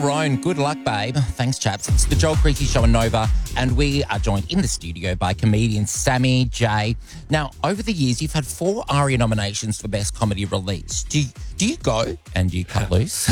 Roan, good luck, babe. Thanks, chaps. It's the Joel Creasy Show on Nova, and we are joined in the studio by comedian Sammy J. Now, over the years, you've had 4 ARIA nominations for Best Comedy Release. Do you go and do you cut loose?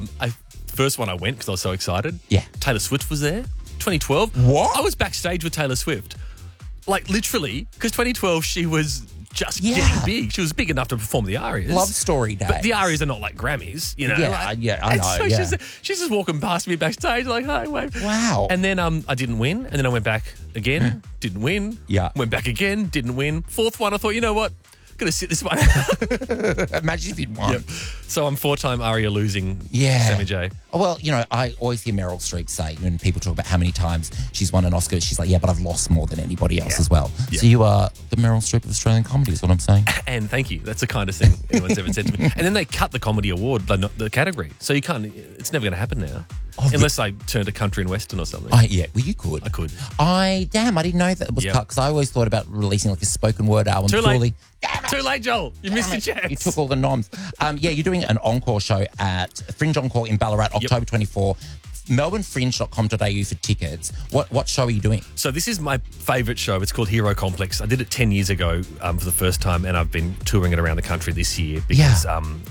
First one I went because I was so excited. Yeah. Taylor Swift was there. 2012. What? I was backstage with Taylor Swift. Like, literally, because 2012, she was just getting big. She was big enough to perform the ARIAs. Love Story Day. But the ARIAs are not like Grammys, you know. Yeah, I know. So she's just walking past me backstage like, hi, wave. Wow. And then I didn't win. And then I went back again, didn't win. Yeah. Went back again, didn't win. 4th one, I thought, you know what? Going to sit this one out. Imagine if you'd won. Yep. So I'm 4-time ARIA losing Sammy J. Well, you know, I always hear Meryl Streep say, when people talk about how many times she's won an Oscar, she's like, yeah, but I've lost more than anybody else as well. Yeah. So you are the Meryl Streep of Australian comedy is what I'm saying. And thank you. That's the kindest thing anyone's ever said to me. And then they cut the comedy award, the category. So you can't, it's never going to happen now. Unless I turn to country and western or something. Well, you could. I could. I didn't know that it was cut because I always thought about releasing like a spoken word album. Too late. Too late, Joel. You missed your chance. You took all the noms. You're doing an encore show at Fringe Encore in Ballarat, October 24. melbournefringe.com.au for tickets. What show are you doing? So this is my favourite show. It's called Hero Complex. I did it 10 years ago for the first time, and I've been touring it around the country this year because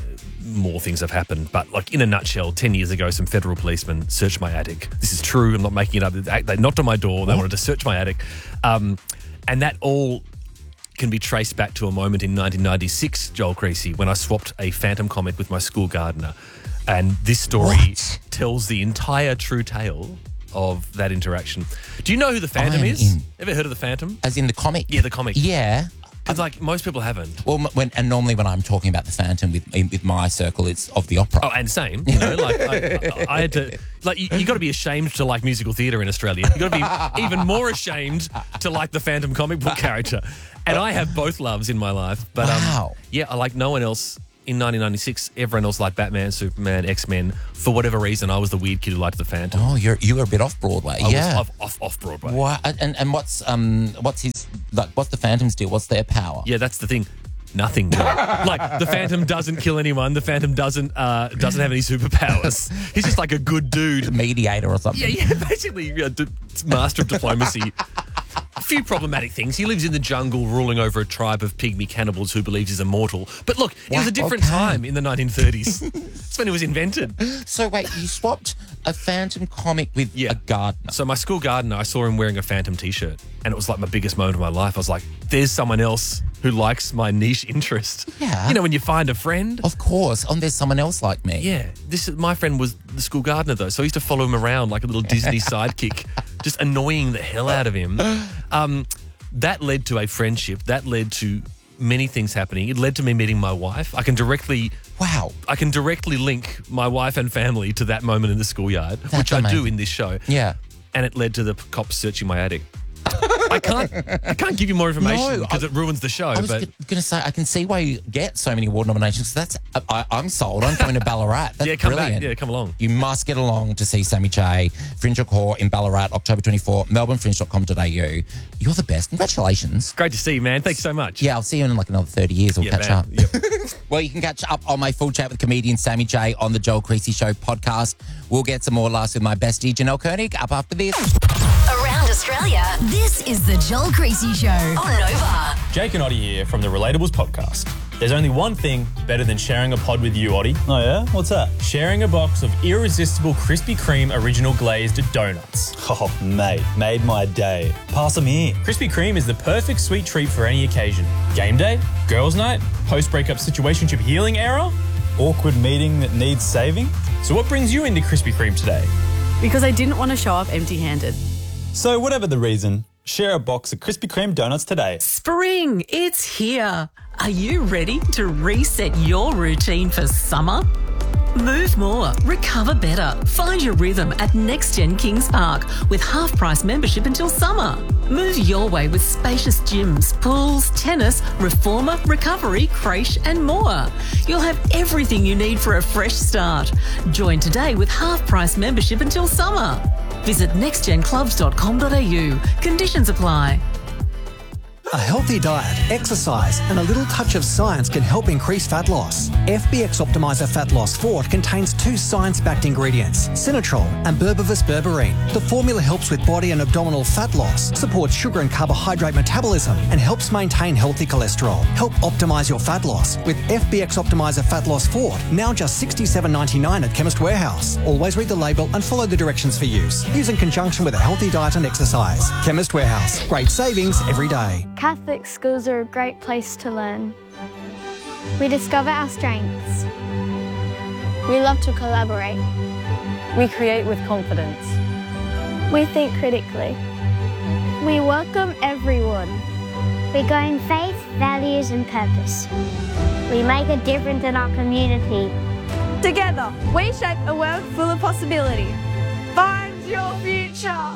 more things have happened. But like in a nutshell, 10 years ago, some federal policemen searched my attic. This is true. I'm not making it up. They knocked on my door. They wanted to search my attic. And that all can be traced back to a moment in 1996, Joel Creasy, when I swapped a Phantom comic with my school gardener. And this story tells the entire true tale of that interaction. Do you know who the Phantom is? Ever heard of the Phantom? As in the comic? Yeah, the comic. Yeah. Because like most people haven't. Well, normally when I'm talking about the Phantom with my circle, it's of the opera. Oh, and same. You know, like I had to. Like you got to be ashamed to like musical theatre in Australia. You got to be even more ashamed to like the Phantom comic book character. And I have both loves in my life. But I like no one else. In 1996, everyone else liked Batman, Superman, X-Men. For whatever reason, I was the weird kid who liked the Phantom. Oh, you were a bit off Broadway. I was off Broadway. Wow. And what's the Phantom's deal? What's their power? Yeah, that's the thing. Nothing. Like the Phantom doesn't kill anyone. The Phantom doesn't have any superpowers. He's just like a good dude, a mediator or something. Yeah, basically, master of diplomacy. A few problematic things. He lives in the jungle ruling over a tribe of pygmy cannibals who believes he's immortal. But look, it was a different time in the 1930s. That's when it was invented. So wait, you swapped a Phantom comic with a gardener. So my school gardener, I saw him wearing a Phantom t-shirt, and it was like my biggest moment of my life. I was like, there's someone else who likes my niche interest. Yeah. You know, when you find a friend. Of course. And there's someone else like me. Yeah. My friend was the school gardener, though, so I used to follow him around like a little Disney sidekick, just annoying the hell out of him. That led to a friendship. That led to many things happening. It led to me meeting my wife. I can directly link my wife and family to that moment in the schoolyard, which I do in this show. Yeah. And it led to the cops searching my attic. I can't give you more information because it ruins the show. I was going to say, I can see why you get so many award nominations. I'm sold. I'm coming to Ballarat. That's come brilliant. back. Yeah, come along. You must get along to see Sammy J. Fringe Encore in Ballarat, October 24, melbournefringe.com.au. You're the best. Congratulations. Great to see you, man. Thanks so much. Yeah, I'll see you in like another 30 years. We'll catch up. Yep. Well, you can catch up on my full chat with comedian Sammy J on the Joel Creasy Show podcast. We'll get some more laughs with my bestie, Janelle Koenig, up after this. Around Australia, this is the Joel Creasy Show on Nova. Jake and Oddie here from the Relatables podcast. There's only one thing better than sharing a pod with you, Oddie. Oh yeah? What's that? Sharing a box of irresistible Krispy Kreme original glazed donuts. Oh, mate, made my day. Pass them here. Krispy Kreme is the perfect sweet treat for any occasion. Game day, girls' night, post-breakup situationship healing era. Awkward meeting that needs saving. So what brings you into Krispy Kreme today? Because I didn't want to show up empty-handed. So whatever the reason, share a box of Krispy Kreme donuts today. Spring, it's here. Are you ready to reset your routine for summer? Move more, recover better. Find your rhythm at NextGen Kings Park with half-price membership until summer. Move your way with spacious gyms, pools, tennis, reformer, recovery, creche and more. You'll have everything you need for a fresh start. Join today with half-price membership until summer. Visit nextgenclubs.com.au. Conditions apply. A healthy diet, exercise and a little touch of science can help increase fat loss. FBX Optimizer Fat Loss Fort contains 2 science-backed ingredients, Sinatrol and Berberis berberine. The formula helps with body and abdominal fat loss, supports sugar and carbohydrate metabolism and helps maintain healthy cholesterol. Help optimise your fat loss with FBX Optimizer Fat Loss Fort, now just $67.99 at Chemist Warehouse. Always read the label and follow the directions for use. Use in conjunction with a healthy diet and exercise. Chemist Warehouse. Great savings every day. Catholic schools are a great place to learn. We discover our strengths. We love to collaborate. We create with confidence. We think critically. We welcome everyone. We go in faith, values and purpose. We make a difference in our community. Together, we shape a world full of possibility. Find your future.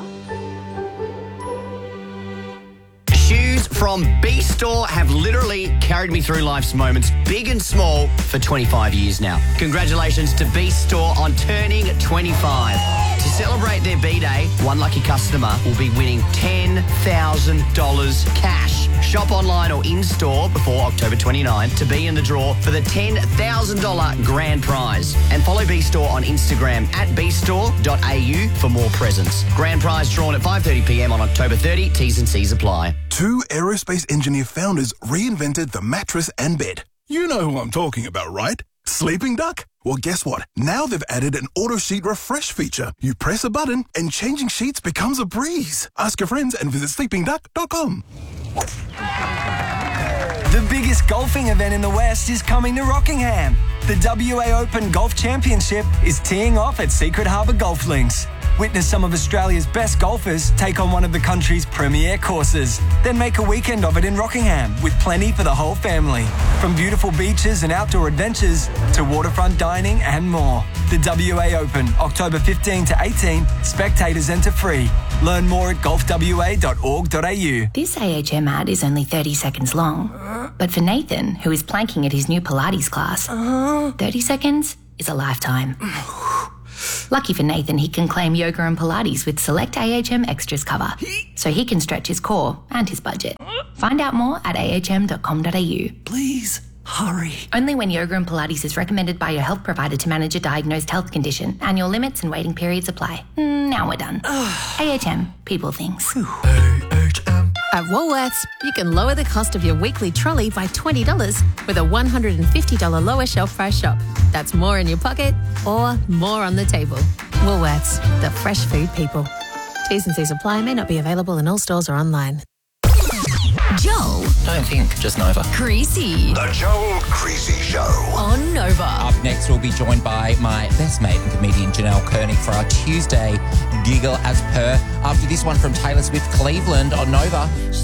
Shoes from B Store have literally carried me through life's moments, big and small, for 25 years now. Congratulations to B Store on turning 25. To celebrate their B-Day, one lucky customer will be winning $10,000 cash. Shop online or in-store before October 29 to be in the draw for the $10,000 grand prize. And follow B Store on Instagram at bstore.au for more presents. Grand prize drawn at 5:30 p.m. on October 30. T's and C's apply. 2 aerospace engineer founders reinvented the mattress and bed. You know who I'm talking about, right? Sleeping Duck? Well, guess what? Now they've added an auto sheet refresh feature. You press a button and changing sheets becomes a breeze. Ask your friends and visit sleepingduck.com. The biggest golfing event in the West is coming to Rockingham. The WA Open Golf Championship is teeing off at Secret Harbour Golf Links. Witness some of Australia's best golfers take on one of the country's premier courses. Then make a weekend of it in Rockingham with plenty for the whole family. From beautiful beaches and outdoor adventures to waterfront dining and more. The WA Open, October 15 to 18. Spectators enter free. Learn more at golfwa.org.au. This AHM ad is only 30 seconds long. But for Nathan, who is planking at his new Pilates class, 30 seconds is a lifetime. Lucky for Nathan, he can claim yoga and Pilates with select AHM Extras cover, so he can stretch his core and his budget. Find out more at ahm.com.au. Please, hurry. Only when yoga and Pilates is recommended by your health provider to manage a diagnosed health condition. Annual limits and waiting periods apply. Now we're done. AHM, people things. At Woolworths, you can lower the cost of your weekly trolley by $20 with a $150 lower shelf price shop. That's more in your pocket or more on the table. Woolworths, the fresh food people. T's and C's apply, may not be available in all stores or online. Joel. Don't think, just Nova. Creasy. The Joel Creasy Show. On Nova. Up next, we'll be joined by my best mate and comedian Janelle Koenig for our Tuesday Giggle as Per. After this one from Taylor Swift Cleveland on Nova.